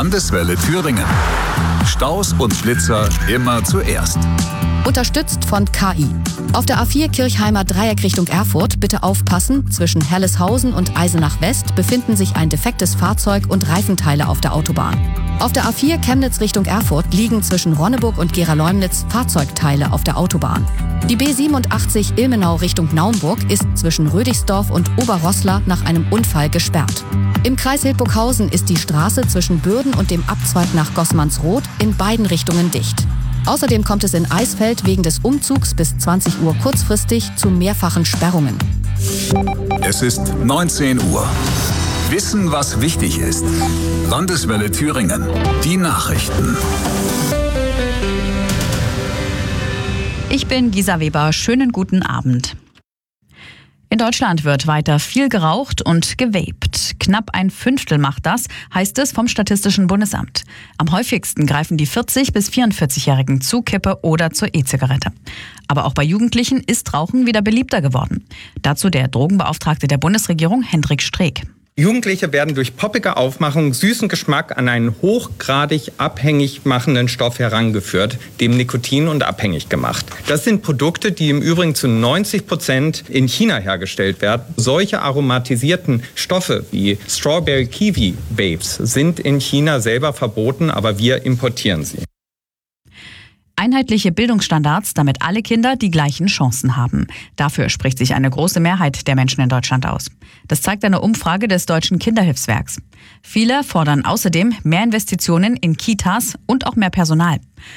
Landeswelle Thüringen. Staus und Blitzer immer zuerst. Unterstützt von KI. Auf der A4 Kirchheimer Dreieck Richtung Erfurt bitte aufpassen. Zwischen Helleshausen und Eisenach West befinden sich ein defektes Fahrzeug und Reifenteile auf der Autobahn. Auf der A4 Chemnitz Richtung Erfurt liegen zwischen Ronneburg und Gera-Leumnitz Fahrzeugteile auf der Autobahn. Die B87 Ilmenau Richtung Naumburg ist zwischen Rödigsdorf und Oberroßla nach einem Unfall gesperrt. Im Kreis Hildburghausen ist die Straße zwischen Bürden und dem Abzweig nach Gossmannsroth in beiden Richtungen dicht. Außerdem kommt es in Eisfeld wegen des Umzugs bis 20 Uhr kurzfristig zu mehrfachen Sperrungen. Es ist 19 Uhr. Wissen, was wichtig ist. Landeswelle Thüringen. Die Nachrichten. Ich bin Gisa Weber. Schönen guten Abend. In Deutschland wird weiter viel geraucht und gewaped. Knapp 1/5 macht das, heißt es vom Statistischen Bundesamt. Am häufigsten greifen die 40- bis 44-Jährigen zu Kippe oder zur E-Zigarette. Aber auch bei Jugendlichen ist Rauchen wieder beliebter geworden. Dazu der Drogenbeauftragte der Bundesregierung, Hendrik Streeck. Jugendliche werden durch poppige Aufmachung, süßen Geschmack an einen hochgradig abhängig machenden Stoff herangeführt, dem Nikotin, und abhängig gemacht. Das sind Produkte, die im Übrigen zu 90% in China hergestellt werden. Solche aromatisierten Stoffe wie Strawberry Kiwi Vapes sind in China selber verboten, aber wir importieren sie. Einheitliche Bildungsstandards, damit alle Kinder die gleichen Chancen haben. Dafür spricht sich eine große Mehrheit der Menschen in Deutschland aus. Das zeigt eine Umfrage des Deutschen Kinderhilfswerks. Viele fordern außerdem mehr Investitionen in Kitas und auch mehr Personal.